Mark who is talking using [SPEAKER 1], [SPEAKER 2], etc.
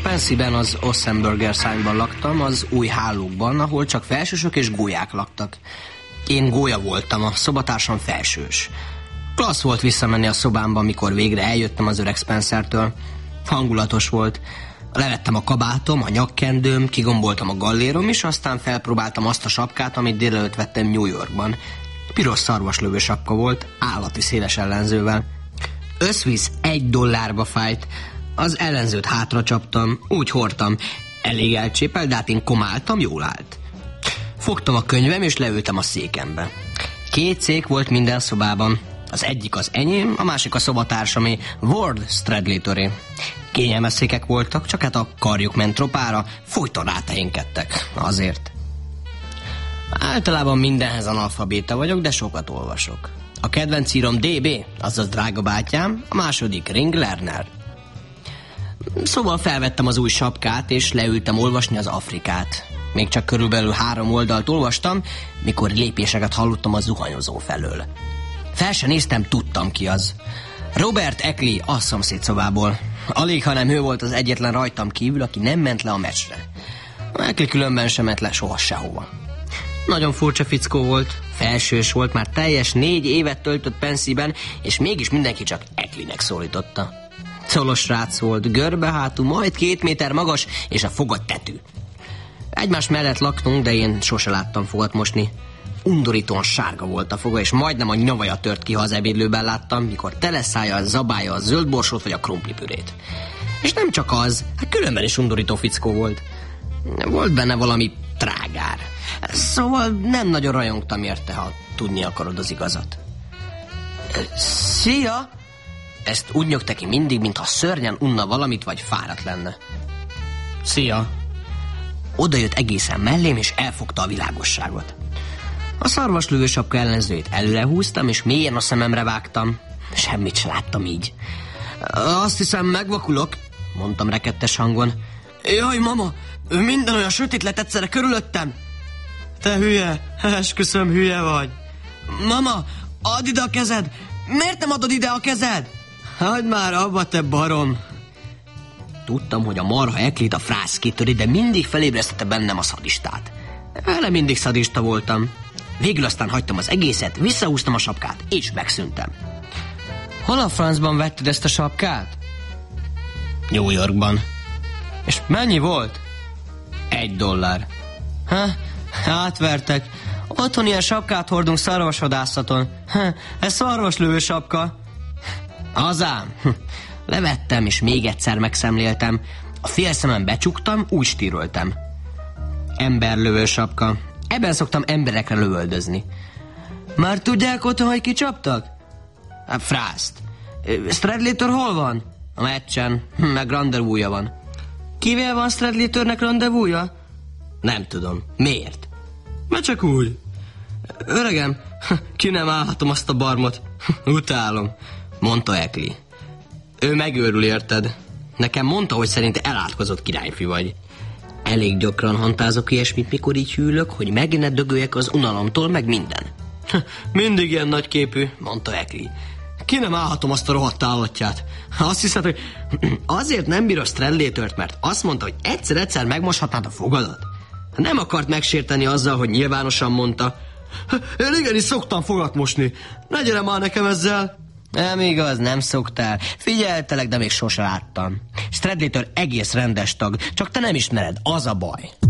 [SPEAKER 1] Pensy-ben az Ossenburger szányban laktam, az új hálókban, ahol csak felsősök és gólyák laktak. Én gólya voltam, a szobatársam felsős. Klassz volt visszamenni a szobámba, amikor végre eljöttem az öreg Spencertől. Hangulatos volt. Levettem a kabátom, a nyakkendőm, kigomboltam a gallérom, és aztán felpróbáltam azt a sapkát, amit délelőtt vettem New Yorkban. Piros szarvaslövő sapka volt, állati széles ellenzővel. Összvisz $1 fájt. Az ellenzőt hátra csaptam, úgy hordtam. Elég elcsépelt, de hát én komáltam, jól állt. Fogtam a könyvem, és leültem a székembe. 2 szék volt minden szobában. Az egyik az enyém, a másik a szobatársamé, Ward Stradlateré. Kényelmes székek voltak, csak hát a karjuk ment tropára, folyton rátehénkedtek. Azért. Általában mindenhez analfabéta vagyok, de sokat olvasok. A kedvenc írom DB, azaz drága bátyám, a második Ring Lerner. Szóval felvettem az új sapkát, és leültem olvasni az Afrikát. Még csak körülbelül 3 oldalt olvastam, mikor lépéseket hallottam a zuhanyozó felől. Fel se néztem, tudtam ki az. Robert Eckley a szomszédszobából. Alig, hanem ő volt az egyetlen rajtam kívül, aki nem ment le a meccsre. Eckley különben sem ment le soha sehova. Nagyon furcsa fickó volt, felsős volt, már teljes 4 évet töltött Pensy-ben, és mégis mindenki csak Eckleynek szólította. Szolos srác volt, görbehátú, majd 2 méter magas, és a foga tetű. Egymás mellett laktunk, de én sose láttam fogat mosni. Undorítóan sárga volt a foga, és majdnem a nyavaja tört ki, ha az ebédlőben láttam, mikor teleszájjal zabálja a zöldborsót vagy a krumplipürét. És nem csak az, hát különben is undorító fickó volt. Volt benne valami trágár. Szóval nem nagyon rajongtam érte, ha tudni akarod az igazat. Szia! Ezt úgy nyögte ki mindig, mintha szörnyen unna valamit, vagy fáradt lenne. Szia! Oda jött egészen mellém, és elfogta a világosságot. A szarvaslövő sapka ellenzőjét előre húztam, és mélyen a szememre vágtam. Semmit se láttam így. Azt hiszem, megvakulok, mondtam rekedtes hangon. Jaj, mama, minden olyan sötét lett egyszerre körülöttem. Te hülye, esküszöm, hülye vagy. Mama, add ide a kezed. Miért nem adod ide a kezed? Hagyd már abba, te barom. Tudtam, hogy a marha Eckleyt a frász kitöri, de mindig felébresztette bennem a szadistát. Vele mindig szadista voltam. Végül aztán hagytam az egészet, visszahúztam a sapkát, és megszűntem. Hol a francban vetted ezt a sapkát? New Yorkban. És mennyi volt? $1. Átvertek. Otthon ilyen sapkát hordunk szarvasvadászaton. Ez szarvaslövő sapka. Azám. Levettem, és még egyszer megszemléltem. A félszemen becsuktam, úgy stíroltam. Emberlövő sapka. Ebben szoktam emberekre lövöldözni. Már tudják otthon, hogy kicsaptak? Frászt. Stradlater hol van? A meccsen, meg rendezvúja van. Kivel van Stradlaternek rendezvúja? Nem tudom. Miért? Mert csak úgy. Öregem, ki nem állhatom azt a barmot. Utálom, mondta Eckley. Ő megőrül, érted? Nekem mondta, hogy szerint elátkozott királyfi vagy. Elég gyakran hantázok ilyesmit, mikor így hűlök, hogy meg ne dögöljek az unalomtól, meg minden. Mindig ilyen nagyképű, mondta Eckley. Ki nem állhatom azt a rohadt állatját. Azt hiszed, hogy azért nem bír a Stradlatert, mert azt mondta, hogy egyszer-egyszer megmoshatnád a fogadat. Nem akart megsérteni azzal, hogy nyilvánosan mondta. Én igenis szoktam fogat mosni. Ne gyere már nekem ezzel. Nem igaz, nem szoktál. Figyeltelek, de még sose láttam. Stradlater egész rendes tag, csak te nem ismered, az a baj.